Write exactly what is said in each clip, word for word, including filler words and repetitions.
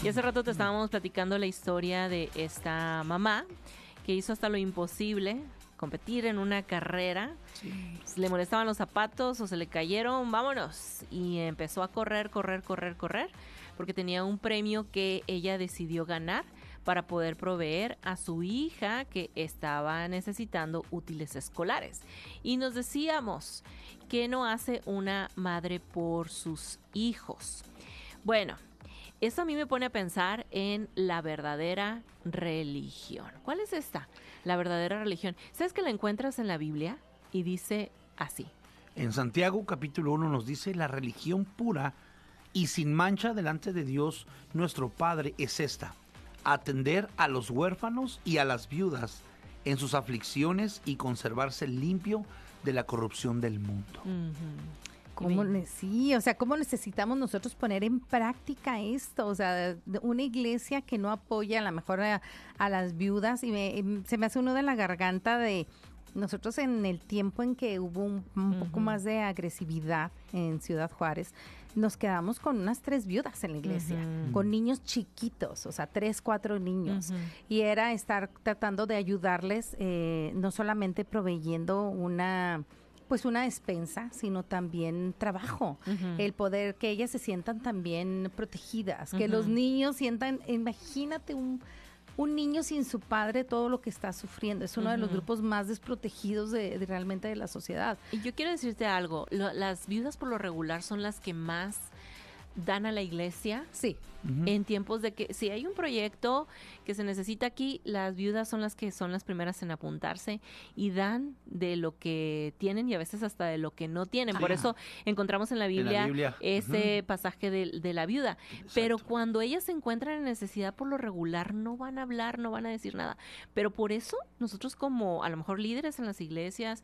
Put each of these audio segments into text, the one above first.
Y hace rato te estábamos platicando la historia de esta mamá que hizo hasta lo imposible, competir en una carrera. Sí. Le molestaban los zapatos o se le cayeron, vámonos. Y empezó a correr, correr, correr, correr, porque tenía un premio que ella decidió ganar para poder proveer a su hija que estaba necesitando útiles escolares. Y nos decíamos, ¿qué no hace una madre por sus hijos? Bueno, eso a mí me pone a pensar en la verdadera religión. ¿Cuál es esta? La verdadera religión. ¿Sabes que la encuentras en la Biblia? Y dice así. En Santiago capítulo uno nos dice, la religión pura y sin mancha delante de Dios nuestro Padre es esta: atender a los huérfanos y a las viudas en sus aflicciones y conservarse limpio de la corrupción del mundo. Uh-huh. ¿Cómo ne- sí, o sea, ¿cómo necesitamos nosotros poner en práctica esto? O sea, una iglesia que no apoya a lo mejor a, a las viudas, y me, se me hace uno de la garganta de nosotros en el tiempo en que hubo un, un uh-huh. poco más de agresividad en Ciudad Juárez. Nos quedamos con unas tres viudas en la iglesia, uh-huh. con niños chiquitos, o sea, tres, cuatro niños. Uh-huh. Y era estar tratando de ayudarles, eh, no solamente proveyendo una... pues una despensa, sino también trabajo, uh-huh. el poder que ellas se sientan también protegidas, uh-huh. que los niños sientan, imagínate un, un niño sin su padre, todo lo que está sufriendo, es uno uh-huh. de los grupos más desprotegidos de, de realmente de la sociedad. Y yo quiero decirte algo, lo, las viudas por lo regular son las que más dan a la iglesia. Sí. Uh-huh. En tiempos de que si hay un proyecto que se necesita aquí, las viudas son las que son las primeras en apuntarse y dan de lo que tienen y a veces hasta de lo que no tienen. Ah. Por eso encontramos en la Biblia, en la Biblia. ese uh-huh. pasaje de, de la viuda. Exacto. Pero cuando ellas se encuentran en necesidad, por lo regular no van a hablar, no van a decir nada. Pero por eso nosotros, como a lo mejor líderes en las iglesias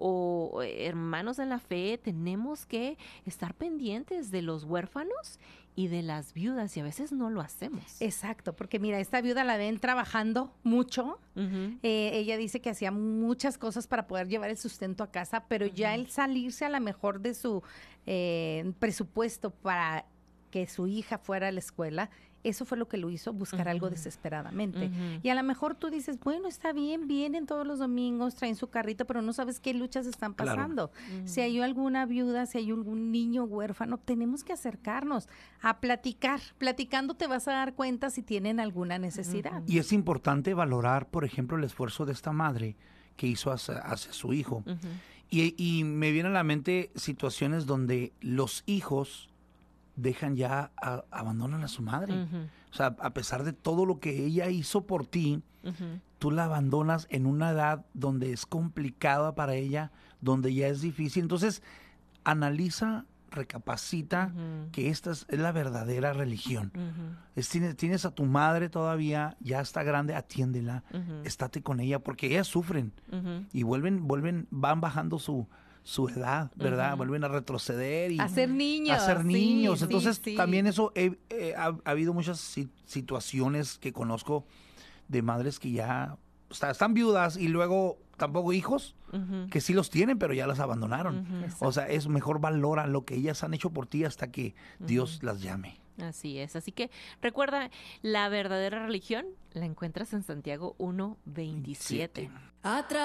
o hermanos en la fe, tenemos que estar pendientes de los huérfanos y de las viudas, y a veces no lo hacemos. Exacto, porque mira, esta viuda la ven trabajando mucho. Uh-huh. Eh, ella dice que hacía muchas cosas para poder llevar el sustento a casa, pero uh-huh. ya el salirse a la mejor de su eh, presupuesto para que su hija fuera a la escuela, eso fue lo que lo hizo buscar uh-huh. algo desesperadamente. Uh-huh. Y a lo mejor tú dices, bueno, está bien, vienen todos los domingos, traen su carrito, pero no sabes qué luchas están pasando. Claro. Uh-huh. Si hay alguna viuda, si hay algún niño huérfano, tenemos que acercarnos a platicar. Platicando te vas a dar cuenta si tienen alguna necesidad. Uh-huh. Y es importante valorar, por ejemplo, el esfuerzo de esta madre que hizo hacia, hacia su hijo. Uh-huh. Y, y me vienen a la mente situaciones donde los hijos dejan ya, a, abandonan a su madre. Uh-huh. O sea, a pesar de todo lo que ella hizo por ti, uh-huh. tú la abandonas en una edad donde es complicada para ella, donde ya es difícil. Entonces, analiza, recapacita uh-huh. que esta es, es la verdadera religión. Uh-huh. Es, tienes, tienes a tu madre todavía, ya está grande, atiéndela, uh-huh. estate con ella, porque ellas sufren uh-huh. y vuelven, vuelven, van bajando su... su edad, ¿verdad? Uh-huh. Vuelven a retroceder y a ser niños. A ser niños. Sí, Entonces, sí, sí. también eso, eh, eh, ha, ha habido muchas si, situaciones que conozco de madres que ya o sea, están viudas y luego tampoco hijos, uh-huh. que sí los tienen, pero ya las abandonaron. Uh-huh. O sea, es mejor valora lo que ellas han hecho por ti hasta que uh-huh. Dios las llame. Así es. Así que recuerda, la verdadera religión la encuentras en Santiago uno veintisiete.